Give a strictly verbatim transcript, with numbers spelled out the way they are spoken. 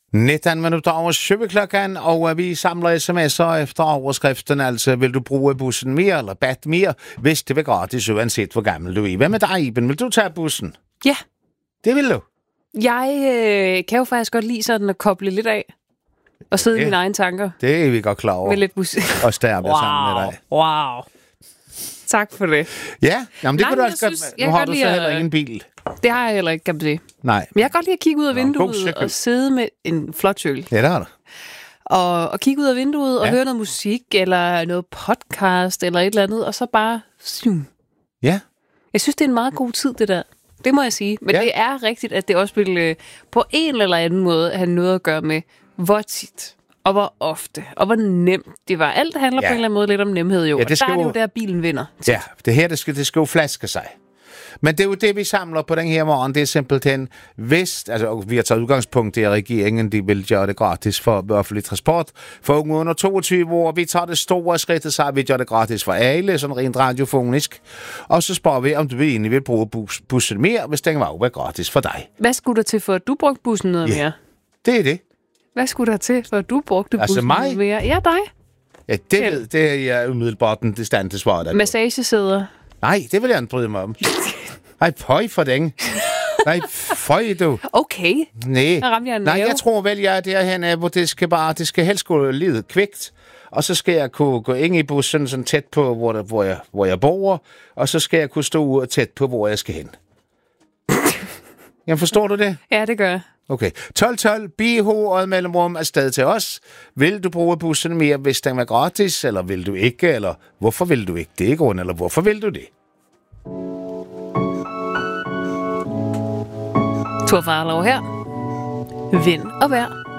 nitten minutter over syv klokken, og vi samler sms'er efter overskriften, altså vil du bruge bussen mere eller bat mere, hvis det vil gratis, uanset hvor gammel du er. Hvad med dig, Iben? Vil du tage bussen? Ja. Det vil du? Jeg øh, kan jo faktisk godt lide sådan at koble lidt af, og sidde det, i mine egne tanker. Det er vi godt klar over. Med lidt musik. Og stærbe wow. sammen med dig. Wow. Tak for det. Ja, jamen det Nej, kunne du også synes, godt. Nu har du så heller ikke en bil. Det har jeg heller ikke, kan man sige. Nej. Men jeg kan godt lide at kigge ud af Nå, vinduet og sidde med en flot cykel. Ja, det har du. Og, og kigge ud af vinduet og ja. høre noget musik, eller noget podcast, eller et eller andet, og så bare... Syum. Ja. Jeg synes, det er en meget god tid, det der. Det må jeg sige. Men ja. Det er rigtigt, at det også vil øh, på en eller anden måde have noget at gøre med, hvor tit, og hvor ofte, og hvor nemt det var. Alt handler ja. på en eller anden måde lidt om nemhed, jo. Ja, og der er det jo der, bilen vinder. Ja, det her, det skal, det skal jo flaske sig. Men det er jo det, vi samler på den her morgen. Det er simpelthen, hvis, altså vi har taget udgangspunkt i, at regeringen de vil gøre det gratis for offentlig transport for unge under toogtyve år. Vi tager det store skridt, så vi gør det gratis for alle, sådan rent radiofonisk. Og så spørger vi, om du egentlig vil bruge bus, bussen mere, hvis den var jo gratis for dig. Hvad skulle der til, for at du brugte bussen noget ja, mere? Det er det. Hvad skulle der til, for at du brugte bussen altså mig? noget mere? Ja, dig. Ja, det, ved, det er jeg umiddelbart den distante svar. Massagesæder? Nej, det vil jeg ikke bryde mig om. Nej, pøj for den. Nej, føj du. Okay. Nej, jeg Nej jeg tror vel, jeg er derhen, hvor det skal bare, det skal helst gå lidt kvikt. Og så skal jeg kunne gå ind i bussen sådan tæt på, hvor, der, hvor, jeg, hvor jeg bor. Og så skal jeg kunne stå tæt på, hvor jeg skal hen. Jamen, forstår du det? Ja, det gør jeg. Okay. tolv tolv, B H og mellemrum er stadig til os. Vil du bruge bussen mere, hvis den var gratis, eller vil du ikke? Eller hvorfor vil du ikke det, grund? Eller hvorfor vil du det? Thor Farlov her. Vind og vejr.